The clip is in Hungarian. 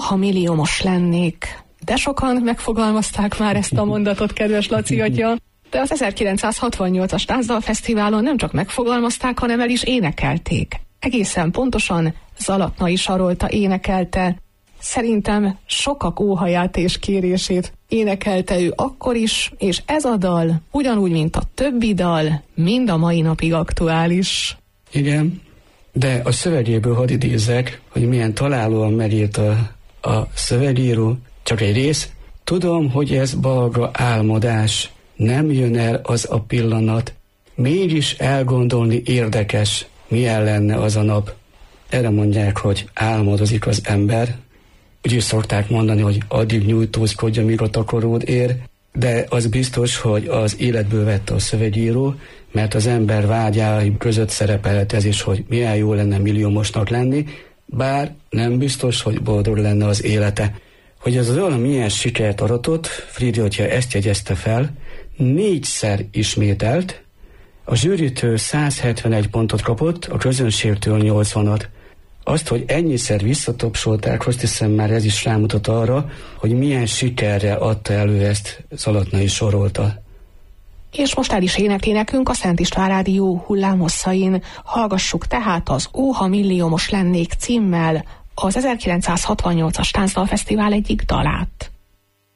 ha milliómos lennék. De sokan megfogalmazták már ezt a mondatot, kedves Laci atya. De az 1968-as Tánzdalfesztiválon nem csak megfogalmazták, hanem el is énekelték. Egészen pontosan Zalatnai Sarolta énekelte. Szerintem sokak óhaját és kérését énekelte ő akkor is, és ez a dal, ugyanúgy, mint a többi dal, mind a mai napig aktuális. Igen, de a szövegéből hadd idézzek, hogy milyen találóan megírta a szövegíró, csak egy rész. Tudom, hogy ez balga álmodás, nem jön el az a pillanat, mégis elgondolni érdekes, milyen lenne az a nap. Erre mondják, hogy álmodozik az ember. Úgy is szokták mondani, hogy addig nyújtózkodj, amíg a takaród ér, de az biztos, hogy az életből vette a szövegíró, mert az ember vágyái között szerepelhet ez is, hogy milyen jó lenne milliómosnak lenni, bár nem biztos, hogy boldog lenne az élete. Hogy az olyan milyen sikert aratott, Friedi atya ezt jegyezte fel, 4-szer ismételt, a zsűritől 171 pontot kapott, a közönségtől 80-at. Azt, hogy ennyiszer visszatapsolták, azt hiszem már ez is rámutat arra, hogy milyen sikerrel adta elő ezt Zalatnai Sarolta. És most el is énekli nekünk a Szent István Rádió hullámhosszain. Hallgassuk tehát az Ó, ha milliómos lennék címmel az 1968-as Tánzdalfesztivál egyik dalát.